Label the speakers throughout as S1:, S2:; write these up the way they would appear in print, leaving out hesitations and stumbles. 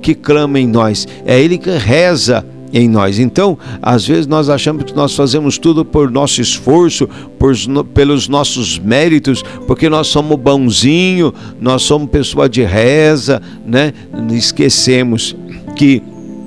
S1: que clama em nós, é Ele que reza em nós. Então, às vezes nós achamos que nós fazemos tudo por nosso esforço, pelos nossos méritos, porque nós somos bonzinho, nós somos pessoa de reza, né? Esquecemos que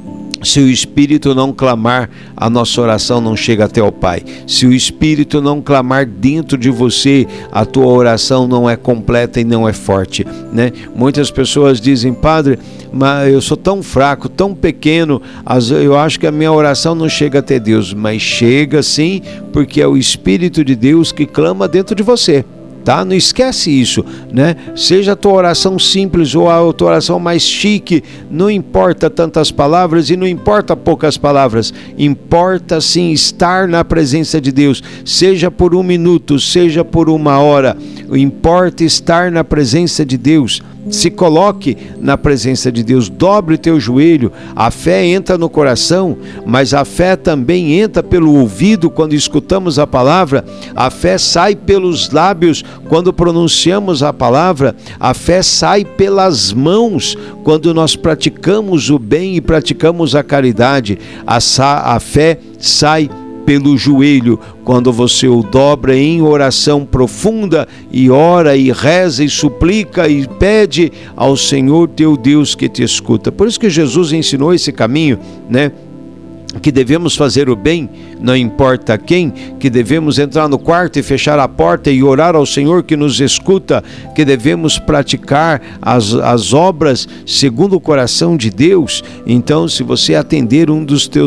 S1: se o Espírito não clamar, a nossa oração não chega até o Pai. Se o Espírito não clamar dentro de você, a tua oração não é completa e não é forte, né? Muitas pessoas dizem: Padre, mas eu sou tão fraco, tão pequeno, eu acho que a minha oração não chega até Deus. Mas chega sim, porque é o Espírito de Deus que clama dentro de você. Tá? Não esquece isso, né? Seja a tua oração simples ou a tua oração mais chique, não importa tantas palavras e não importa poucas palavras, importa sim estar na presença de Deus, seja por 1 minuto, seja por 1 hora, importa estar na presença de Deus. Se coloque na presença de Deus, dobre o teu joelho. A fé entra no coração, mas a fé também entra pelo ouvido quando escutamos a palavra. A fé sai pelos lábios quando pronunciamos a palavra. A fé sai pelas mãos quando nós praticamos o bem e praticamos a caridade. A fé sai pelo joelho, quando você o dobra em oração profunda e ora e reza e suplica e pede ao Senhor teu Deus que te escuta. Por isso que Jesus ensinou esse caminho, né? Que devemos fazer o bem, não importa quem, que devemos entrar no quarto e fechar a porta e orar ao Senhor que nos escuta, que devemos praticar as obras segundo o coração de Deus. Então, se você atender um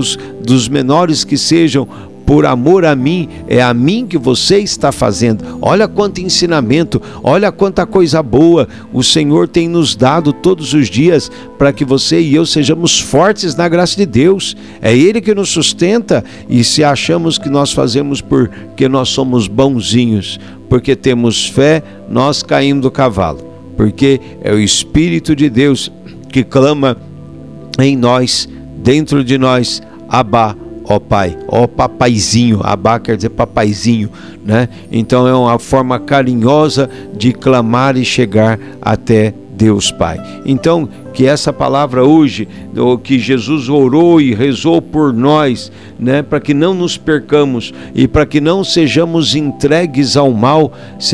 S1: dos menores que sejam, por amor a mim, é a mim que você está fazendo. Olha quanto ensinamento, olha quanta coisa boa o Senhor tem nos dado todos os dias para que você e eu sejamos fortes na graça de Deus. É Ele que nos sustenta, e se achamos que nós fazemos porque nós somos bonzinhos, porque temos fé, nós caímos do cavalo, porque é o Espírito de Deus que clama em nós, dentro de nós: Abba, ó Pai, ó Papaizinho. Abba quer dizer papaizinho, né? Então é uma forma carinhosa de clamar e chegar até Deus Pai. Então, que essa palavra hoje, que Jesus orou e rezou por nós, né, para que não nos percamos e para que não sejamos entregues ao mal,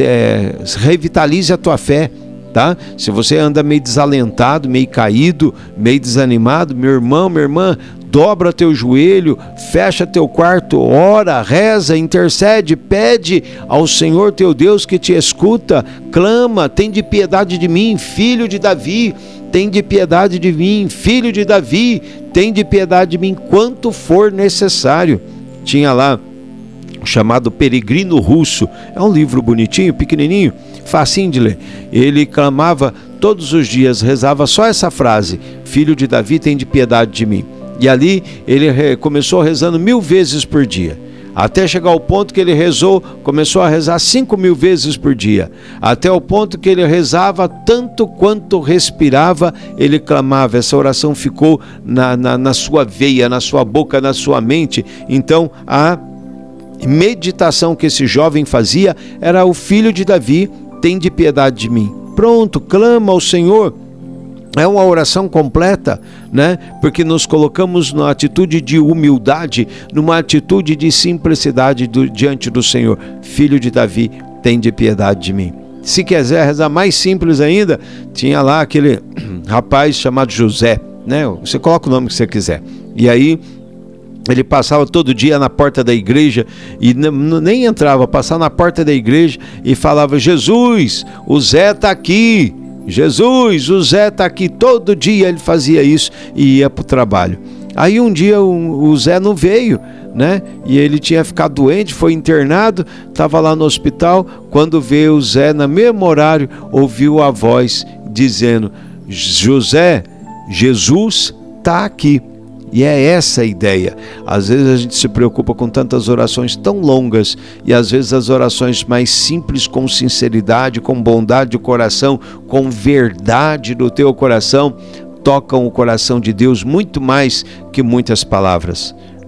S1: revitalize a tua fé. Tá? Se você anda meio desalentado, meio caído, meio desanimado, meu irmão, minha irmã, dobra teu joelho, fecha teu quarto, ora, reza, intercede, pede ao Senhor teu Deus que te escuta, clama: tem de piedade de mim, filho de Davi, tem de piedade de mim, filho de Davi, tem de piedade de mim, quanto for necessário. Tinha lá chamado Peregrino Russo, é um livro bonitinho, pequenininho, facinho de ler. Ele clamava todos os dias, rezava só essa frase: filho de Davi, tem de piedade de mim. E ali ele começou rezando 1000 vezes por dia, até chegar ao ponto que ele começou a rezar 5000 vezes por dia, até o ponto que ele rezava tanto quanto respirava, ele clamava. Essa oração ficou na sua veia, na sua boca, na sua mente. Então a meditação que esse jovem fazia era: o filho de Davi, tem de piedade de mim. Pronto, clama ao Senhor. É uma oração completa, né? Porque nos colocamos numa atitude de humildade, numa atitude de simplicidade diante do Senhor. Filho de Davi, tem de piedade de mim. Se quiser rezar mais simples ainda, tinha lá aquele rapaz chamado José, né? Você coloca o nome que você quiser. E aí ele passava todo dia na porta da igreja e nem entrava, passava na porta da igreja e falava: Jesus, o Zé está aqui. Jesus, o Zé está aqui. Todo dia ele fazia isso e ia para o trabalho. Aí um dia o Zé não veio, né? E ele tinha ficado doente, foi internado, estava lá no hospital. Quando veio o Zé, no mesmo horário, ouviu a voz dizendo: José, Jesus está aqui. E é essa a ideia. Às vezes a gente se preocupa com tantas orações tão longas, e às vezes as orações mais simples, com sinceridade, com bondade de coração, com verdade do teu coração, tocam o coração de Deus muito mais que muitas palavras.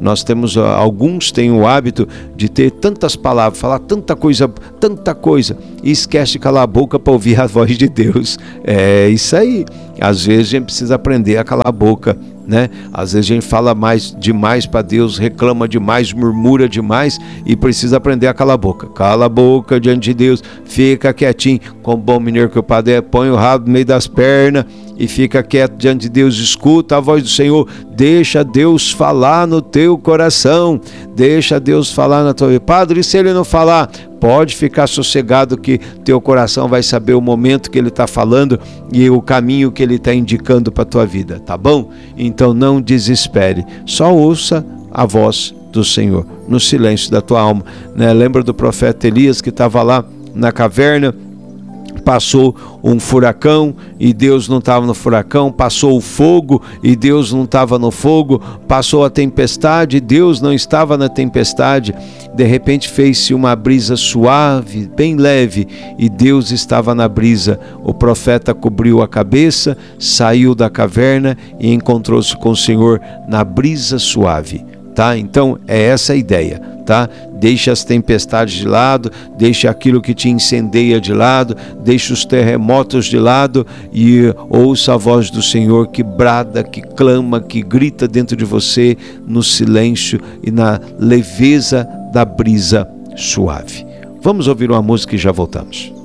S1: Nós temos, alguns têm o hábito de ter tantas palavras, falar tanta coisa, e esquece de calar a boca para ouvir a voz de Deus. É isso aí. Às vezes a gente precisa aprender a calar a boca, né? Às vezes a gente fala demais para Deus, reclama demais, murmura demais e precisa aprender a calar a boca. Cala a boca diante de Deus, fica quietinho, como bom mineiro que o padre é, põe o rabo no meio das pernas e fica quieto diante de Deus, escuta a voz do Senhor, deixa Deus falar no teu coração, deixa Deus falar na tua vida. Padre, e se Ele não falar? Pode ficar sossegado que teu coração vai saber o momento que Ele está falando e o caminho que Ele está indicando para a tua vida, tá bom? Então não desespere, só ouça a voz do Senhor no silêncio da tua alma, né? Lembra do profeta Elias que estava lá na caverna? Passou um furacão e Deus não estava no furacão, passou o fogo e Deus não estava no fogo, passou a tempestade e Deus não estava na tempestade. De repente fez-se uma brisa suave, bem leve, e Deus estava na brisa. O profeta cobriu a cabeça, saiu da caverna e encontrou-se com o Senhor na brisa suave. Tá? Então é essa a ideia, tá? Deixa as tempestades de lado, deixa aquilo que te incendeia de lado, deixa os terremotos de lado e ouça a voz do Senhor que brada, que clama, que grita dentro de você no silêncio e na leveza da brisa suave. Vamos ouvir uma música e já voltamos.